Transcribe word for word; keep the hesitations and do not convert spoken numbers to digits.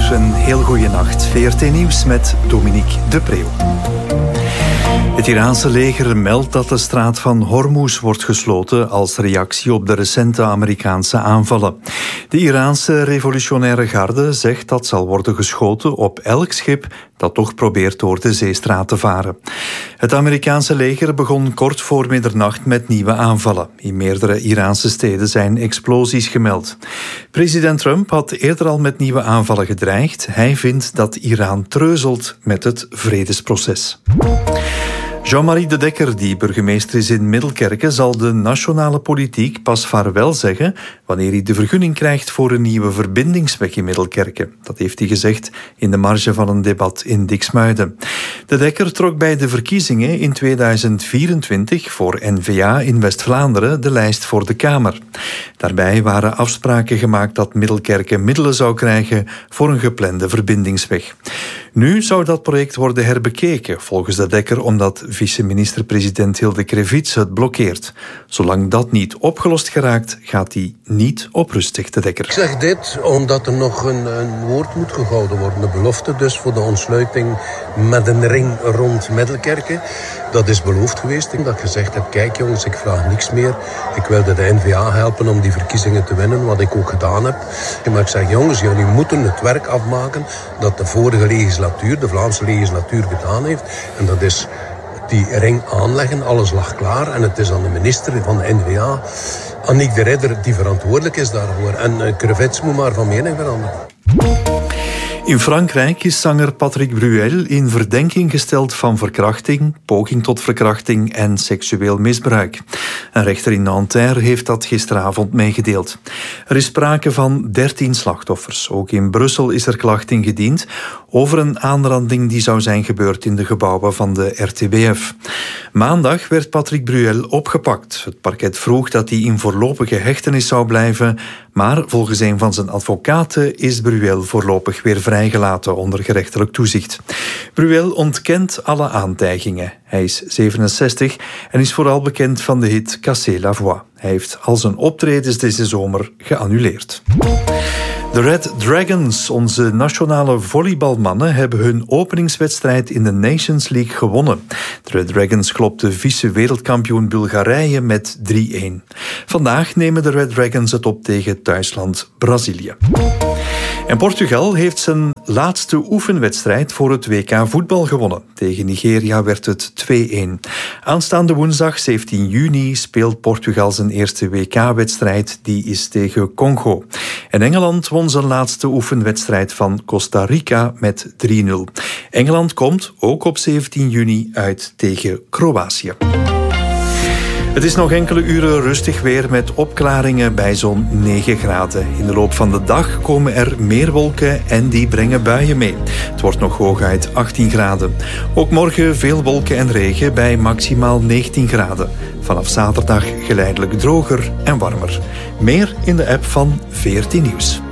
uur, een heel goede nacht. V R T Nieuws met Dominique de Preeuw. Het Iraanse leger meldt dat de straat van Hormuz wordt gesloten als reactie op de recente Amerikaanse aanvallen. De Iraanse revolutionaire garde zegt dat zal worden geschoten op elk schip dat toch probeert door de zeestraat te varen. Het Amerikaanse leger begon kort voor middernacht met nieuwe aanvallen. In meerdere Iraanse steden zijn explosies gemeld. President Trump had eerder al met nieuwe aanvallen gedreigd. Hij vindt dat Iran treuzelt met het vredesproces. Jean-Marie De Decker, die burgemeester is in Middelkerke, zal de nationale politiek pas vaarwel zeggen wanneer hij de vergunning krijgt voor een nieuwe verbindingsweg in Middelkerke. Dat heeft hij gezegd in de marge van een debat in Diksmuiden. De Decker trok bij de verkiezingen in tweeduizend vierentwintig voor N V A in West-Vlaanderen de lijst voor de Kamer. Daarbij waren afspraken gemaakt dat Middelkerke middelen zou krijgen voor een geplande verbindingsweg. Nu zou dat project worden herbekeken, volgens De Decker, omdat vice-minister-president Hilde Krevits het blokkeert. Zolang dat niet opgelost geraakt, gaat hij niet op rust, zegt De Decker. Ik zeg dit omdat er nog een, een woord moet gehouden worden. De belofte dus voor de ontsluiting met een ring rond Middelkerke. Dat is beloofd geweest. Dat ik gezegd heb, kijk jongens, ik vraag niks meer. Ik wilde de N V A helpen om die verkiezingen te winnen, wat ik ook gedaan heb. Maar ik zeg, jongens, jullie moeten het werk afmaken dat de vorige legislatuur, de Vlaamse legislatuur, gedaan heeft. En dat is die ring aanleggen, alles lag klaar. En het is aan de minister van de N V A, Annick de Ridder, die verantwoordelijk is daarvoor. En uh, Krevits moet maar van mening veranderen. In Frankrijk is zanger Patrick Bruel in verdenking gesteld van verkrachting, poging tot verkrachting en seksueel misbruik. Een rechter in Nanterre heeft dat gisteravond meegedeeld. Er is sprake van dertien slachtoffers. Ook in Brussel is er klacht ingediend over een aanranding die zou zijn gebeurd in de gebouwen van de R T B F. Maandag werd Patrick Bruel opgepakt. Het parket vroeg dat hij in voorlopige hechtenis zou blijven, maar volgens een van zijn advocaten is Bruel voorlopig weer vrijgelaten onder gerechtelijk toezicht. Bruel ontkent alle aantijgingen. Hij is zevenenzestig en is vooral bekend van de hit Cassez la Voix. Hij heeft al zijn optredens deze zomer geannuleerd. De Red Dragons, onze nationale volleybalmannen, hebben hun openingswedstrijd in de Nations League gewonnen. De Red Dragons klopte vice-wereldkampioen Bulgarije met drie-een. Vandaag nemen de Red Dragons het op tegen thuisland Brazilië. En Portugal heeft zijn laatste oefenwedstrijd voor het W K voetbal gewonnen. Tegen Nigeria werd het twee-een. Aanstaande woensdag zeventien juni speelt Portugal zijn eerste W K-wedstrijd. Die is tegen Congo. En Engeland won zijn laatste oefenwedstrijd van Costa Rica met drie-nul. Engeland komt ook op zeventien juni uit tegen Kroatië. Het is nog enkele uren rustig weer met opklaringen bij zo'n negen graden. In de loop van de dag komen er meer wolken en die brengen buien mee. Het wordt nog hooguit achttien graden. Ook morgen veel wolken en regen bij maximaal negentien graden. Vanaf zaterdag geleidelijk droger en warmer. Meer in de app van V R T Nieuws.